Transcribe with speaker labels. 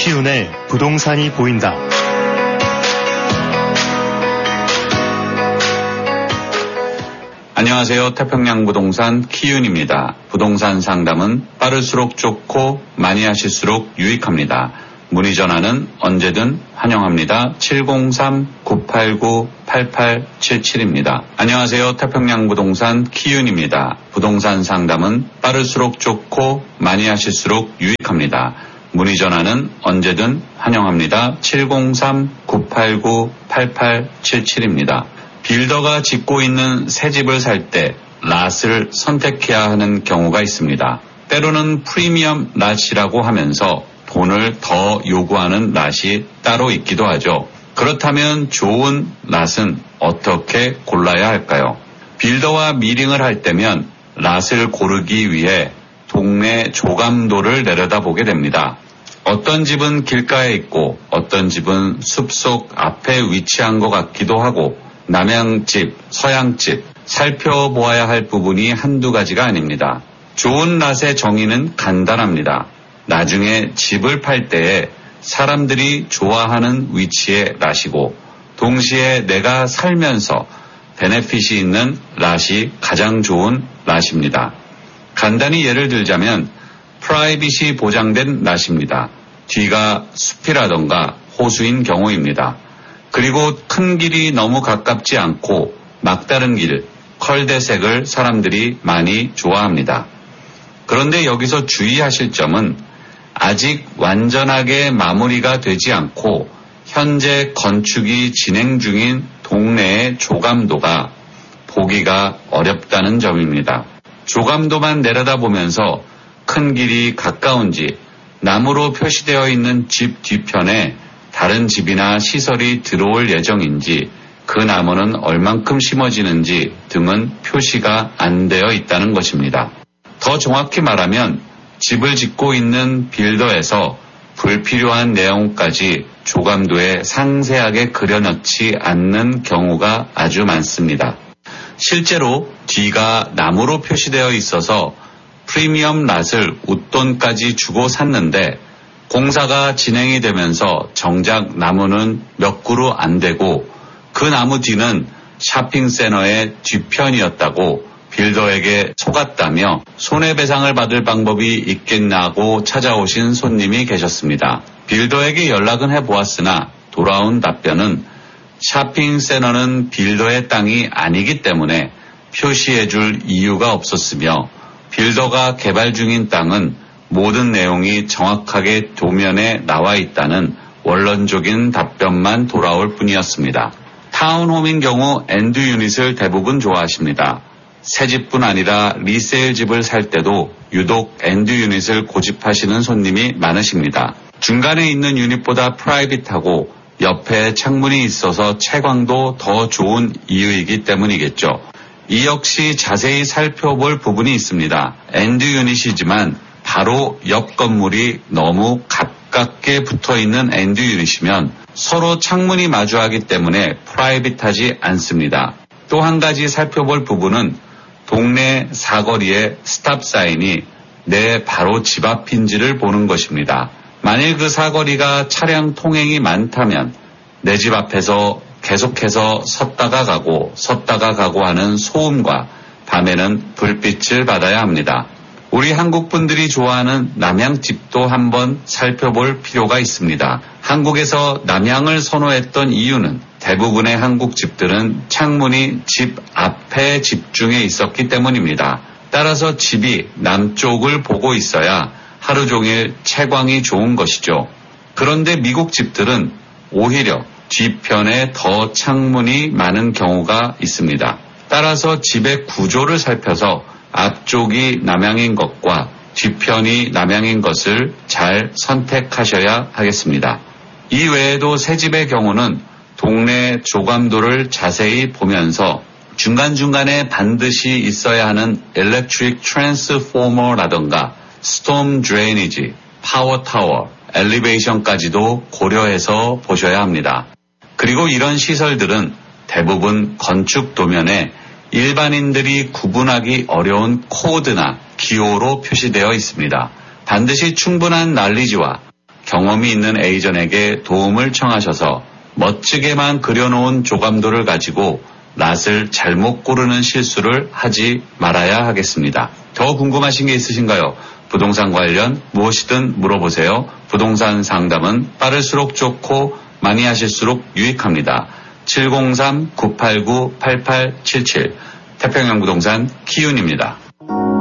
Speaker 1: 키운의 부동산이 보인다.
Speaker 2: 안녕하세요. 태평양 부동산 키윤입니다. 부동산 상담은 빠를수록 좋고 많이 하실수록 유익합니다. 문의 전화는 언제든 환영합니다. 703-989-8877입니다. 안녕하세요. 태평양 부동산 키윤입니다. 부동산 상담은 빠를수록 좋고 많이 하실수록 유익합니다. 문의 전화는 언제든 환영합니다. 703-989-8877입니다. 빌더가 짓고 있는 새 집을 살 때 랏을 선택해야 하는 경우가 있습니다. 때로는 프리미엄 랏이라고 하면서 돈을 더 요구하는 랏이 따로 있기도 하죠. 그렇다면 좋은 랏은 어떻게 골라야 할까요? 빌더와 미링을 할 때면 랏을 고르기 위해 동네 조감도를 내려다보게 됩니다. 어떤 집은 길가에 있고 어떤 집은 숲속 앞에 위치한 것 같기도 하고 남양집, 서양집 살펴보아야 할 부분이 한두 가지가 아닙니다. 좋은 랏의 정의는 간단합니다. 나중에 집을 팔 때에 사람들이 좋아하는 위치의 랏이고 동시에 내가 살면서 베네핏이 있는 랏이 가장 좋은 랏입니다. 간단히 예를 들자면 프라이빗이 보장된 랏입니다. 뒤가 숲이라던가 호수인 경우입니다. 그리고 큰 길이 너무 가깝지 않고 막다른 길, 컬데색을 사람들이 많이 좋아합니다. 그런데 여기서 주의하실 점은 아직 완전하게 마무리가 되지 않고 현재 건축이 진행 중인 동네의 조감도가 보기가 어렵다는 점입니다. 조감도만 내려다보면서 큰 길이 가까운지 나무로 표시되어 있는 집 뒤편에 다른 집이나 시설이 들어올 예정인지 그 나무는 얼만큼 심어지는지 등은 표시가 안 되어 있다는 것입니다. 더 정확히 말하면 집을 짓고 있는 빌더에서 불필요한 내용까지 조감도에 상세하게 그려넣지 않는 경우가 아주 많습니다. 실제로 뒤가 나무로 표시되어 있어서 프리미엄 랏을 웃돈까지 주고 샀는데 공사가 진행이 되면서 정작 나무는 몇 그루 안 되고 그 나무 뒤는 쇼핑센터의 뒤편이었다고 빌더에게 속았다며 손해배상을 받을 방법이 있겠냐고 찾아오신 손님이 계셨습니다. 빌더에게 연락은 해보았으나 돌아온 답변은 쇼핑센터는 빌더의 땅이 아니기 때문에 표시해줄 이유가 없었으며 빌더가 개발 중인 땅은 모든 내용이 정확하게 도면에 나와 있다는 원론적인 답변만 돌아올 뿐이었습니다. 타운홈인 경우 엔드 유닛을 대부분 좋아하십니다. 새 집뿐 아니라 리세일 집을 살 때도 유독 엔드 유닛을 고집하시는 손님이 많으십니다. 중간에 있는 유닛보다 프라이빗하고 옆에 창문이 있어서 채광도 더 좋은 이유이기 때문이겠죠. 이 역시 자세히 살펴볼 부분이 있습니다. 엔드 유닛이지만 바로 옆 건물이 너무 가깝게 붙어있는 엔드 유닛이면 서로 창문이 마주하기 때문에 프라이빗하지 않습니다. 또 한 가지 살펴볼 부분은 동네 사거리의 스탑 사인이 내 바로 집 앞인지를 보는 것입니다. 만일 그 사거리가 차량 통행이 많다면 내 집 앞에서 계속해서 섰다가 가고 하는 소음과 밤에는 불빛을 받아야 합니다. 우리 한국 분들이 좋아하는 남양집도 한번 살펴볼 필요가 있습니다. 한국에서 남양을 선호했던 이유는 대부분의 한국 집들은 창문이 집 앞에 집중해 있었기 때문입니다. 따라서 집이 남쪽을 보고 있어야 하루 종일 채광이 좋은 것이죠. 그런데 미국 집들은 오히려 뒤편에 더 창문이 많은 경우가 있습니다. 따라서 집의 구조를 살펴서 앞쪽이 남향인 것과 뒤편이 남향인 것을 잘 선택하셔야 하겠습니다. 이 외에도 새 집의 경우는 동네 조감도를 자세히 보면서 중간중간에 반드시 있어야 하는 일렉트릭 트랜스포머라던가 스톰 드레이니지, 파워 타워, 엘리베이션까지도 고려해서 보셔야 합니다. 그리고 이런 시설들은 대부분 건축 도면에 일반인들이 구분하기 어려운 코드나 기호로 표시되어 있습니다. 반드시 충분한 난리지와 경험이 있는 에이전에게 도움을 청하셔서 멋지게만 그려놓은 조감도를 가지고 낫을 잘못 고르는 실수를 하지 말아야 하겠습니다. 더 궁금하신 게 있으신가요? 부동산 관련 무엇이든 물어보세요. 부동산 상담은 빠를수록 좋고 많이 하실수록 유익합니다. 703-989-8877 태평양 부동산 키윤입니다.